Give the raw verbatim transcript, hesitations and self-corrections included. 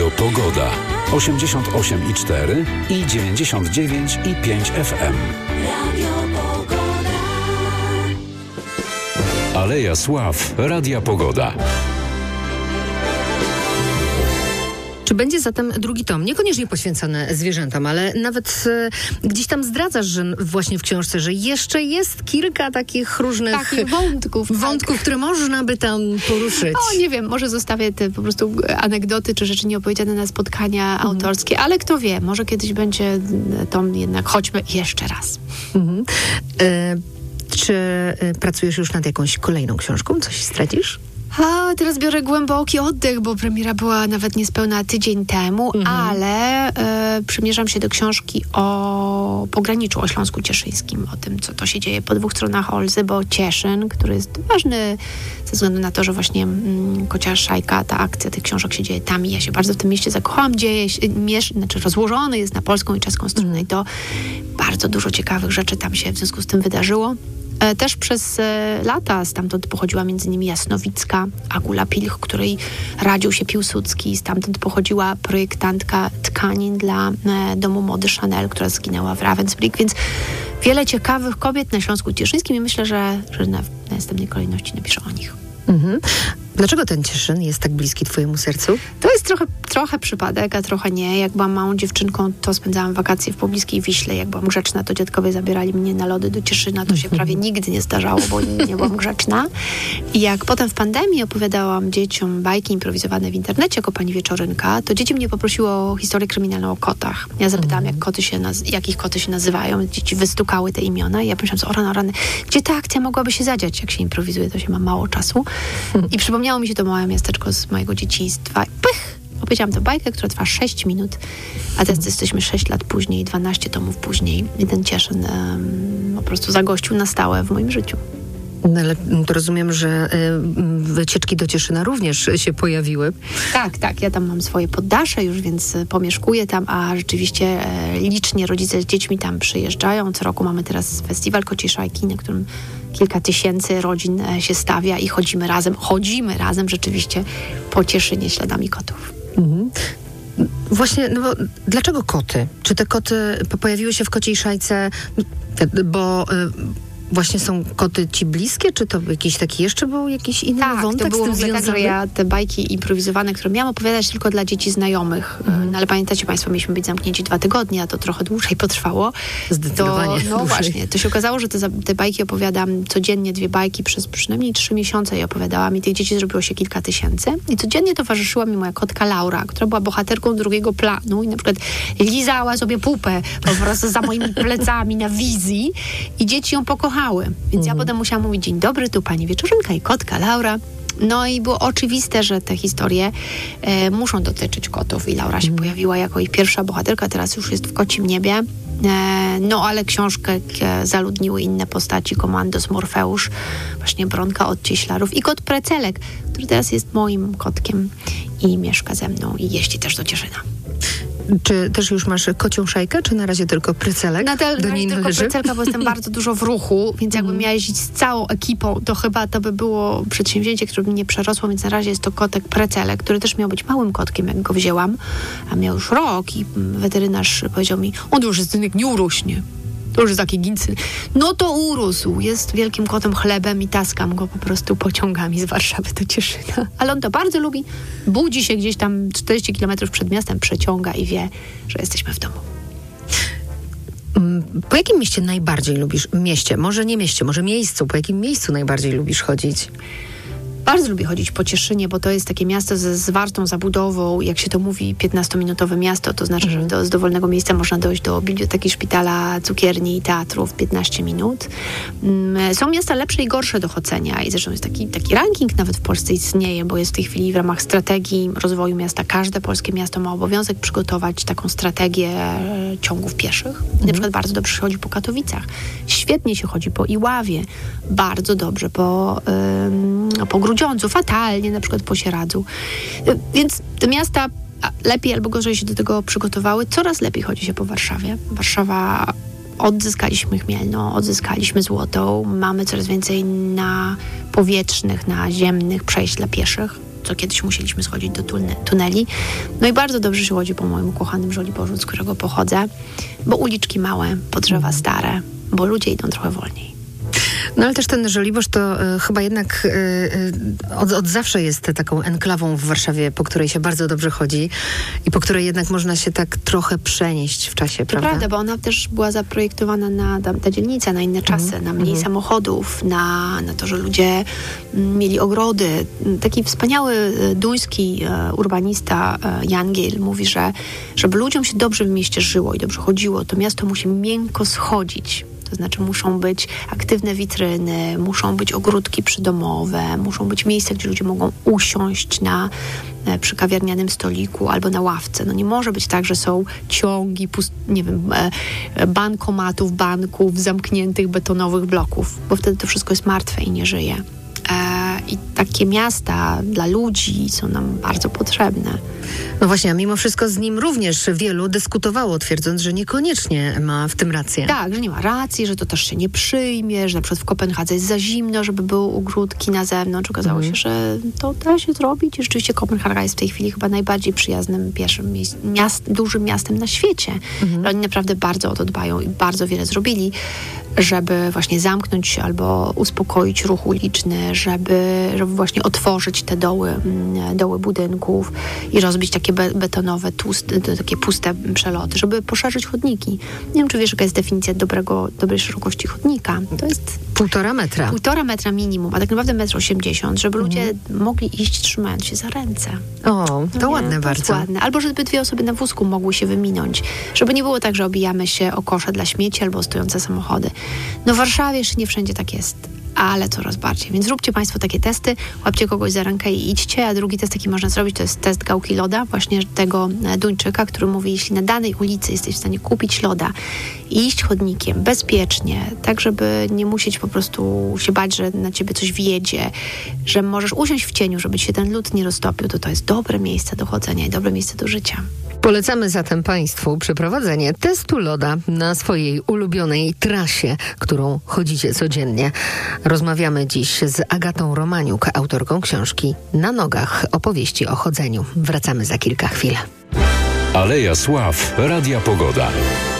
Radio Pogoda. osiemdziesiąt osiem i cztery i dziewięćdziesiąt dziewięć i pięć F M. Radio Pogoda. Aleja Sław Radia Pogoda. Czy będzie zatem drugi tom, niekoniecznie poświęcony zwierzętom, ale nawet e, gdzieś tam zdradzasz, że właśnie w książce, że jeszcze jest kilka takich różnych takich wątków, wątków tak. które można by tam poruszyć. O, nie wiem, może zostawię te po prostu anegdoty czy rzeczy nieopowiedziane na spotkania mhm. autorskie, ale kto wie, może kiedyś będzie tom jednak, chodźmy jeszcze raz. Mhm. E, czy e, pracujesz już nad jakąś kolejną książką? Coś zdradzisz? A, teraz biorę głęboki oddech, bo premiera była nawet niespełna tydzień temu, mhm. ale e, przymierzam się do książki o pograniczu, o Śląsku Cieszyńskim, o tym, co to się dzieje po dwóch stronach Olzy, bo Cieszyn, który jest ważny ze względu na to, że właśnie mm, Kocia Szajka, ta akcja tych książek się dzieje tam i ja się bardzo w tym mieście zakochałam, dzieje się, miesz, znaczy rozłożony jest na polską i czeską stronę mhm. i to bardzo dużo ciekawych rzeczy tam się w związku z tym wydarzyło. Też przez e, lata stamtąd pochodziła między innymi Jasnowicka, Agula Pilch, której radził się Piłsudski. Stamtąd pochodziła projektantka tkanin dla e, Domu Mody Chanel, która zginęła w Ravensbrück, więc wiele ciekawych kobiet na Śląsku Cieszyńskim i myślę, że, że na, na następnej kolejności napiszę o nich. Mhm. Dlaczego ten Cieszyn jest tak bliski twojemu sercu? To jest trochę, trochę przypadek, a trochę nie. Jak byłam małą dziewczynką, to spędzałam wakacje w pobliskiej Wiśle. Jak byłam grzeczna, to dziadkowie zabierali mnie na lody do Cieszyna. To się prawie nigdy nie zdarzało, bo nie byłam grzeczna. I jak potem w pandemii opowiadałam dzieciom bajki improwizowane w internecie jako pani Wieczorynka, to dzieci mnie poprosiły o historię kryminalną o kotach. Ja zapytałam, jak koty się naz- jakich koty się nazywają. Dzieci wystukały te imiona i ja pomyślałam, o rany, o rany, gdzie ta akcja mogłaby się zadziać? Jak się improwizuje, to się ma mało czasu. I przypomniało mi się to małe miasteczko z mojego dzieciństwa. Pych! Opowiedziałam tę bajkę, która trwa sześć minut, a teraz jesteśmy sześć lat później, dwanaście tomów później i ten Cieszyn um, po prostu zagościł na stałe w moim życiu. No ale to rozumiem, że y, wycieczki do Cieszyna również się pojawiły. Tak, tak. Ja tam mam swoje poddasze już, więc pomieszkuję tam, a rzeczywiście e, licznie rodzice z dziećmi tam przyjeżdżają. Co roku mamy teraz festiwal Kociej Szajki, na którym kilka tysięcy rodzin e, się stawia i chodzimy razem, chodzimy razem rzeczywiście po Cieszynie śladami kotów. Mhm. Właśnie, no bo dlaczego koty? Czy te koty pojawiły się w Kociej Szajce, bo... Y, Właśnie są koty ci bliskie, czy to jakiś taki jeszcze był jakiś inny tak, wątek to było z tym związany? Tak, że ja te bajki improwizowane, które miałam opowiadać tylko dla dzieci znajomych, mm. no, ale pamiętacie Państwo, mieliśmy być zamknięci dwa tygodnie, a to trochę dłużej potrwało. Zdecydowanie to, No dłużej. Właśnie, to się okazało, że te, te bajki opowiadam codziennie, dwie bajki przez przynajmniej trzy miesiące je opowiadałam i tych dzieci zrobiło się kilka tysięcy. I codziennie towarzyszyła mi moja kotka Laura, która była bohaterką drugiego planu i na przykład lizała sobie pupę po prostu za moimi plecami na wizji i dzieci ją pokochały. Więc ja potem musiałam mówić, dzień dobry, tu pani Wieczorynka i kotka Laura. No i było oczywiste, że te historie e, muszą dotyczyć kotów i Laura się mm. pojawiła jako ich pierwsza bohaterka, teraz już jest w Kocim Niebie. E, no ale książkę e, zaludniły inne postaci, Komandos, Morfeusz, właśnie Bronka od Cieślarów i kot Precelek, który teraz jest moim kotkiem i mieszka ze mną i jeździ też do Cieszyna. Czy też już masz kocią szajkę, czy na razie tylko Prycelek? Na te, do na niej tylko należy? Prycelka, bo jestem bardzo dużo w ruchu, więc jakbym miała jeździć z całą ekipą, to chyba to by było przedsięwzięcie, które by mnie przerosło, więc na razie jest to kotek Precelek, który też miał być małym kotkiem, jak go wzięłam, a miał już rok i weterynarz powiedział mi, on już jest synek, nie urośnie. To już jest taki gincy. No to urósł. Jest wielkim kotem chlebem i taskam go po prostu pociągami z Warszawy do Cieszyna. Ale on to bardzo lubi. Budzi się gdzieś tam czterdzieści kilometrów przed miastem, przeciąga i wie, że jesteśmy w domu. Po jakim mieście najbardziej lubisz? Mieście, może nie mieście, może miejscu. Po jakim miejscu najbardziej lubisz chodzić? Bardzo lubię chodzić po Cieszynie, bo to jest takie miasto ze zwartą zabudową. Jak się to mówi, piętnastominutowe miasto, to znaczy, mm. że do, z dowolnego miejsca można dojść do biblioteki, szpitala, cukierni i teatru w piętnaście minut. Mm, są miasta lepsze i gorsze do chodzenia i zresztą jest taki, taki ranking nawet w Polsce istnieje, bo jest w tej chwili w ramach strategii rozwoju miasta. Każde polskie miasto ma obowiązek przygotować taką strategię ciągów pieszych. Mm. Na przykład bardzo dobrze się chodzi po Katowicach. Świetnie się chodzi po Iławie. Bardzo dobrze po, ym, po Grudziądzu, fatalnie na przykład po Sieradzu. Więc te miasta lepiej albo gorzej się do tego przygotowały. Coraz lepiej chodzi się po Warszawie. Warszawa, odzyskaliśmy Chmielno, odzyskaliśmy Złotą. Mamy coraz więcej na powietrznych, na ziemnych przejść dla pieszych. co kiedyś musieliśmy schodzić do tunne, tuneli. No i bardzo dobrze się chodzi po moim ukochanym Żoliborzu, z którego pochodzę, bo uliczki małe, po drzewa stare, bo ludzie idą trochę wolniej. No ale też ten Żoliborz to y, chyba jednak y, y, od, od zawsze jest taką enklawą w Warszawie, po której się bardzo dobrze chodzi i po której jednak można się tak trochę przenieść w czasie, prawda? To prawda, bo ona też była zaprojektowana na ta dzielnica, na inne czasy, mm. na mniej mm. samochodów, na, na to, że ludzie m, mieli ogrody. Taki wspaniały duński e, urbanista e, Jan Gehl mówi, że żeby ludziom się dobrze w mieście żyło i dobrze chodziło, to miasto musi miękko schodzić. To znaczy muszą być aktywne witryny, muszą być ogródki przydomowe, muszą być miejsca, gdzie ludzie mogą usiąść na, przy kawiarnianym stoliku albo na ławce. No nie może być tak, że są ciągi, pust, nie wiem, bankomatów, banków, zamkniętych betonowych bloków, bo wtedy to wszystko jest martwe i nie żyje. I takie miasta dla ludzi są nam bardzo potrzebne. No właśnie, a mimo wszystko z nim również wielu dyskutowało, twierdząc, że niekoniecznie ma w tym rację. Tak, że nie ma racji, że to też się nie przyjmie, że na przykład w Kopenhadze jest za zimno, żeby były ogródki na zewnątrz. Okazało mm. się, że to da się zrobić i rzeczywiście Kopenhaga jest w tej chwili chyba najbardziej przyjaznym pierwszym miast, dużym miastem na świecie. Mm. Oni naprawdę bardzo o to dbają i bardzo wiele zrobili, żeby właśnie zamknąć się albo uspokoić ruch uliczny, żeby, żeby właśnie otworzyć te doły, doły budynków i rozbić takie be- betonowe, tłuste, takie puste przeloty, żeby poszerzyć chodniki. Nie wiem, czy wiesz, jaka jest definicja dobrego, dobrej szerokości chodnika. To jest półtora metra. Półtora metra minimum, a tak naprawdę metr osiemdziesiąt, żeby mhm. ludzie mogli iść trzymając się za ręce. O, to no ładne nie? bardzo. To ładne. Albo żeby dwie osoby na wózku mogły się wyminąć. Żeby nie było tak, że obijamy się o kosze dla śmieci albo stojące samochody. No w Warszawie jeszcze nie wszędzie tak jest, ale coraz bardziej. Więc róbcie Państwo takie testy, łapcie kogoś za rękę i idźcie, a drugi test, jaki można zrobić, to jest test gałki loda, właśnie tego Duńczyka, który mówi, jeśli na danej ulicy jesteś w stanie kupić loda i iść chodnikiem bezpiecznie, tak żeby nie musieć po prostu się bać, że na ciebie coś wjedzie, że możesz usiąść w cieniu, żeby się ten lód nie roztopił, to to jest dobre miejsce do chodzenia i dobre miejsce do życia. Polecamy zatem Państwu przeprowadzenie testu loda na swojej ulubionej trasie, którą chodzicie codziennie. Rozmawiamy dziś z Agatą Romaniuk, autorką książki Na nogach, opowieści o chodzeniu. Wracamy za kilka chwil. Aleja Sław, Radia Pogoda.